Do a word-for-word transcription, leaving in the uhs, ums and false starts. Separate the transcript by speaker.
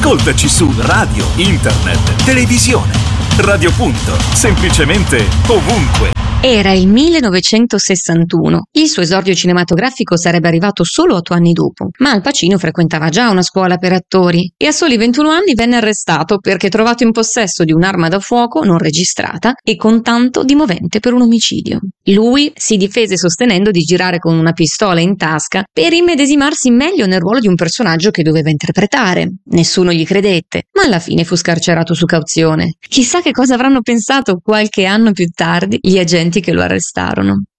Speaker 1: Ascoltaci su radio, internet, televisione. Radio Punto, semplicemente ovunque.
Speaker 2: Era il millenovecentosessantuno. Il suo esordio cinematografico sarebbe arrivato solo otto anni dopo, ma Al Pacino frequentava già una scuola per attori e a soli ventuno anni venne arrestato perché trovato in possesso di un'arma da fuoco non registrata e con tanto di movente per un omicidio. Lui si difese sostenendo di girare con una pistola in tasca per immedesimarsi meglio nel ruolo di un personaggio che doveva interpretare. Nessuno gli credette, ma alla fine fu scarcerato su cauzione. Chissà che cosa avranno pensato qualche anno più tardi gli agenti che lo arrestarono.